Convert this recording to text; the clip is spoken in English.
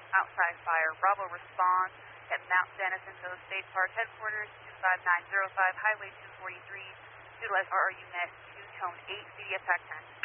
outside fire. Bravo response at Mount San Jacinto State Park headquarters, 25905 Highway 243. Utilize RRU Net 2 Tone 8 CDS TAC 10.